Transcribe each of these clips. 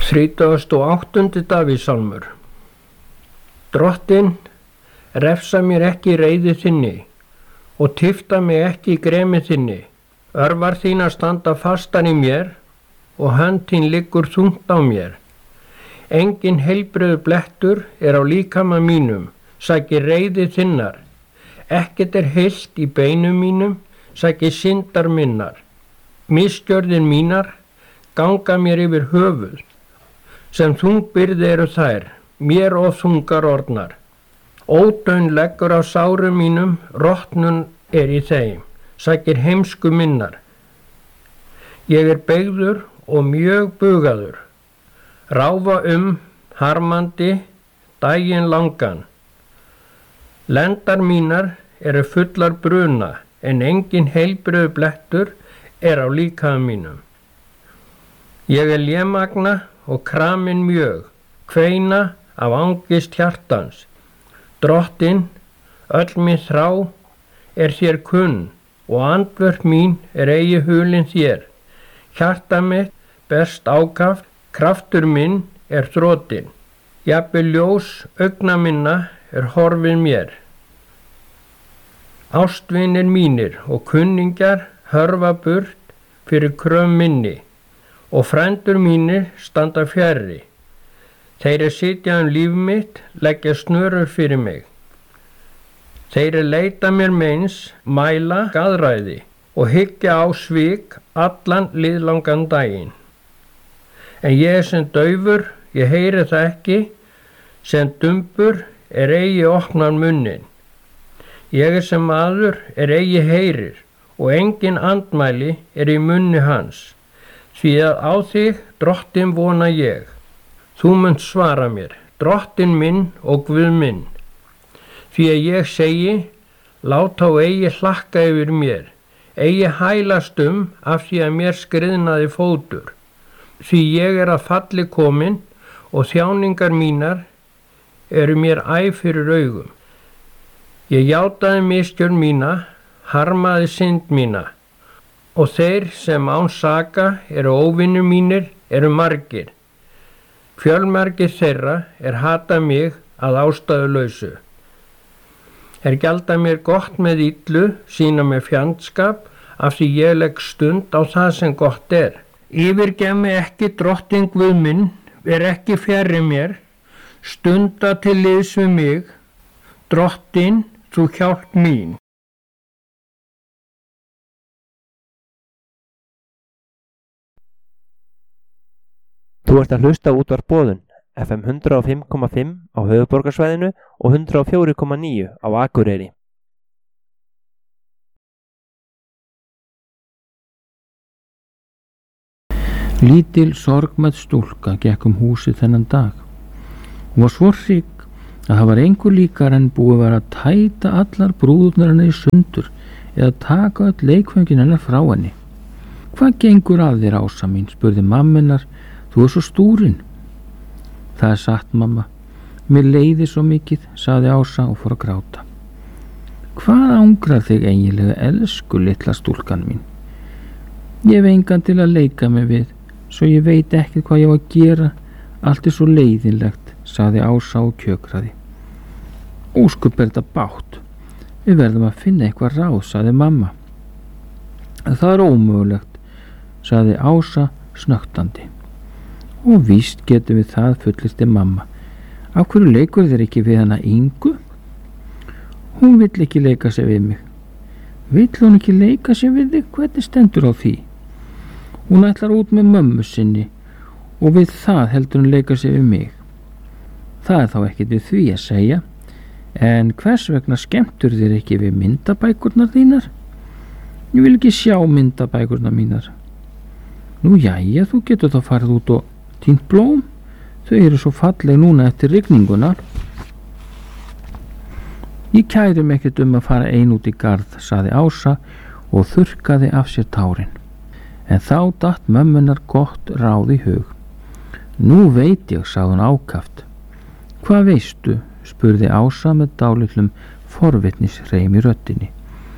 38. Davíðssálmur. Drottinn, refsa mér ekki í reiði þinni og tifta mig ekki í gremi þinni. Örvar þínar standa fastan í mér og hönd þín liggur þungt á mér. Engin heilbrigður blettur er á líkama mínum, sækir reiði þinnar. Ekkert er heilt í beinum mínum, sækir syndar minnar. Misgjörðir mínar ganga mér yfir höfuð. Sem þungbyrði eru þær, mér of þungar orðnar. Ódaun leggur á sárum mínum, rotnun er í þeim, sækir heimsku minnar. Ég er beygður og mjög bugaður, ráfa harmandi daginn langan. Lendar mínar eru fullar bruna, en engin heilbrigður blettur er á líkama mínum. Ég er lémagna og kramin mjög, kveina af angist hjartans. Drottinn, öll mín þrá er þér kunn og andvörp mín er eigi hulin þér. Hjarta mitt berst ákaft, kraftur minn er þrotinn. Jafnvel ljós augna minna er horfin mér. Ástvinir mínir og kunningjar hörfa burt fyrir kröm minni og frændur mínir standa fjarri. Þeir sitja líf mitt, leggja snörur fyrir mig. Þeir leita mér meins, mæla gaðræði og hyggja á svik allan liðlangan daginn. En ég sem daufur, ég heyri það ekki, sem dumbur er eigi opnar munnin. Ég sem maður er eigi heyrir og engin andmæli er í munni hans. Því að á þig, Drottinn, vona ég. Þú munt svara mér, Drottinn minn og Guð minn. Því að ég segi, lát á eigi hlakka yfir mér, eigi hælast af því að mér skriðnaði fótur. Því ég er að falli komin og þjáningar mínar eru mér æ fyrir augum. Ég játaði misgjörð mína, harmaði synd mína. Og þeir sem án saka eru óvinir mínir eru margir. Fjölmargir þeirra er hata mig að ástæðulausu. Gjalda mér gott með illu, sýna mér fjandskap, af því ég legg stund á það sem gott er. Yfirgef mig ekki, Drottinn Guð minn, ver ekki fjarri mér, stunda til liðs við mig, Drottinn, þú hjálp mín. Þú ert að hlusta á Útvarp Boðun, FM 105,5 á höfuðborgarsvæðinu og 104,9 á Akureyri. Lítil sorgmædd stúlka gekk húsið þennan dag. Hún var svo hrygg að það var engu líkar en búið var að tæta allar brúðurnar hennar í sundur eða taka öll leikföngin hennar frá henni. Hvað gengur að þér, Ása mín, spurði mamminar. Þú er svo stúrin. Það er satt, mamma. Mér leiði svo mikið, sagði Ása og fór að gráta. Hvað angrar þig eiginlega, elsku litla stúlkan mín? Ég hef engan til að leika mig við, svo ég veit ekki hvað ég var að gera. Allt er svo leiðinlegt, sagði Ása og kjökraði. Óskup er þetta bátt. Við verðum að finna eitthvað ráð, sagði mamma. Það er ómögulegt, sagði Ása snöktandi. Og víst getum við það, fullyrti mamma. Af hverju leikur þér ekki við hana Ingu? Hún vill ekki leika sér við mig. Vill hún ekki leika sér við þig? Hvernig stendur á því? Hún ætlar út með mömmu sinni og við það heldur hún leika sér við mig. Það er þá ekkert við því að segja. En hvers vegna skemmtur þér ekki við myndabækurnar þínar? Ég vil ekki sjá myndabækurnar mínar. Nú jæja, þú getur þá farið út og tínt blóm, þau eru svo falleg núna eftir rigninguna. Ég kæri mig ekkert að fara ein út í garð, sagði Ása og þurrkaði af sér tárin. En þá datt mömmunar gott ráð í hug. Nú veit ég, sagði hún ákaft. Hvað veistu? Spurði Ása með dálitlum forvitnisreim í röddinni.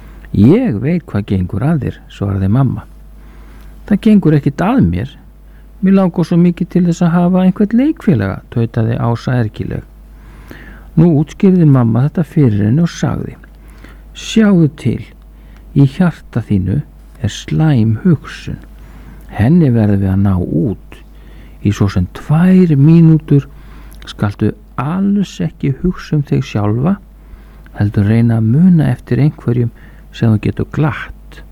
Ég veit hvað gengur að þér, svaraði mamma. Það gengur ekkert að mér. Mér langar svo mikið til þess að hafa einhvern leikfélaga, tautaði Ása ergileg. Nú útskýrði mamma þetta fyrir henni og sagði: Sjáðu til, í hjarta þínu er slæm hugsun. Henni verður við að ná út. Í svo sem 2 mínútur skaltu alls ekki hugsa þig sjálfa, heldur reyna að muna eftir einhverjum sem þú getur glatt.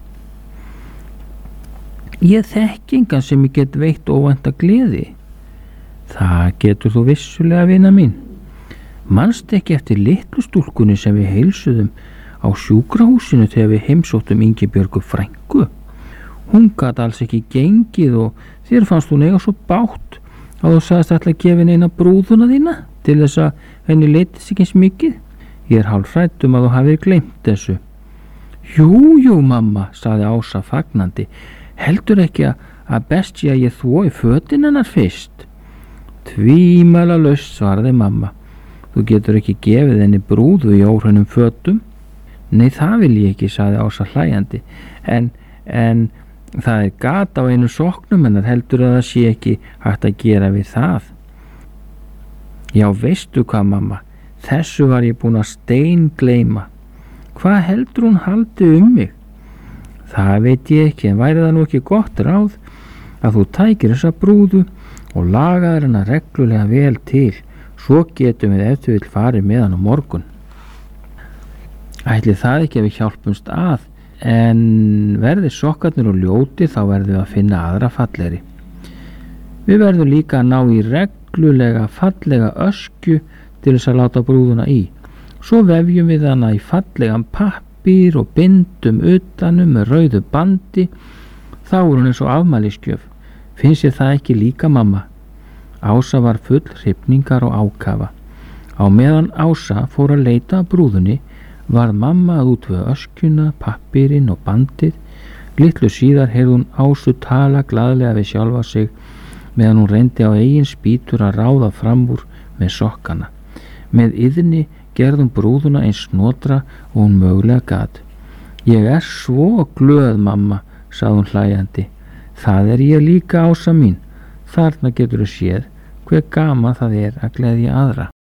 Ég þekki engan sem ég get veitt óvænta gleði. Það getur þú vissulega, vina mín. Manst ekki eftir litlu stúlkunni sem við heilsuðum á sjúkrahúsinu þegar við heimsóttum Ingibjörgu frænku? Hún gat alls ekki gengið og þér fannst hún eiga svo bátt að þú sagðist ætla að gefa henni eina brúðuna þína til þess að henni leittist ekki eins mikið. Ég er hálfhrædd að þú hafir gleymt þessu. Jú, mamma, sagði Ása fagnandi. Heldur ekki að best sé að ég þvoi fötin hennar fyrst? Tvímælalaust, svaraði mamma. Þú getur ekki gefið henni brúðu í óhreinum fötum. Nei, það vil ég ekki, sagði Ása hlæjandi. En það er gat á einu soknum hennar, heldur að það sé ekki hægt að gera við það. Já, veistu hvað, mamma, þessu var ég búin að steingleyma. Hvað heldur hún haldi mig? Það veit ég ekki, en væri það nú ekki gott ráð að þú tækir þessa brúðu og lagaðir hana reglulega vel til, svo getum við ef þú vill farið með hann á morgun. Ætli það ekki að við hjálpumst að, en verði sokkarnir og ljóti þá verðum við að finna aðra fallegri. Við verðum líka að ná í reglulega fallega öskju til þess að láta brúðuna í. Svo vefjum við hana í fallegan pappír og bindum utanum með rauðu bandi. Þá er hún eins og afmælisgjöf. Finnst þér það ekki líka, mamma? Ása var full hrifningar og ákafa. Á meðan Ása fór að leita að brúðunni varð mamma að útvega öskjuna, pappírinn og bandið. Litlu síðar heyrði hún Ásu tala glaðlega við sjálfa sig meðan hún reyndi á eigin spýtur að ráða fram úr með sokkana. Með iðni gerðum brúðuna eins snotra og hún mögulega gat. Ég er svo glöð, mamma, sagði hún hlæjandi. Það er ég líka, Ása mín. Þarna getur þú séð hver gaman það er að gleðja aðra.